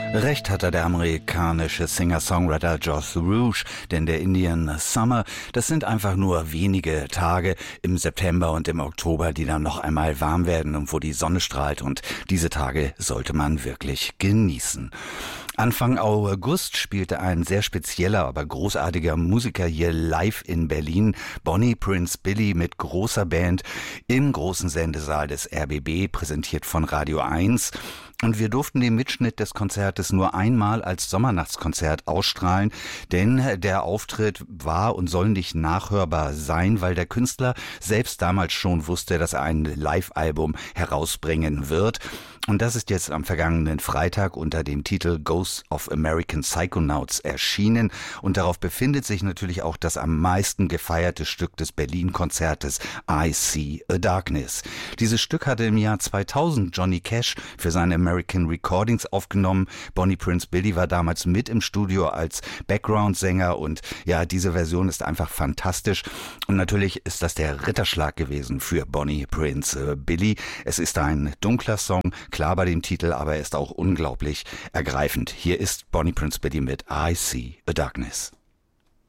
Recht hatte der amerikanische Singer-Songwriter Joss Rouge, denn der Indian Summer, das sind einfach nur wenige Tage im September und im Oktober, die dann noch einmal warm werden und wo die Sonne strahlt, und diese Tage sollte man wirklich genießen. Anfang August spielte ein sehr spezieller, aber großartiger Musiker hier live in Berlin, Bonnie Prince Billy mit großer Band im großen Sendesaal des RBB, präsentiert von Radio 1. Und wir durften den Mitschnitt des Konzertes nur einmal als Sommernachtskonzert ausstrahlen, denn der Auftritt war und soll nicht nachhörbar sein, weil der Künstler selbst damals schon wusste, dass er ein Live-Album herausbringen wird. Und das ist jetzt am vergangenen Freitag unter dem Titel Ghosts of American Psychonauts erschienen. Und darauf befindet sich natürlich auch das am meisten gefeierte Stück des Berlin-Konzertes, I See a Darkness. Dieses Stück hatte im Jahr 2000 Johnny Cash für seine American Recordings aufgenommen. Bonnie Prince Billy war damals mit im Studio als Background-Sänger, und ja, diese Version ist einfach fantastisch. Und natürlich ist das der Ritterschlag gewesen für Bonnie Prince Billy. Es ist ein dunkler Song, klar bei dem Titel, aber er ist auch unglaublich ergreifend. Hier ist Bonnie Prince Billy mit I See a Darkness.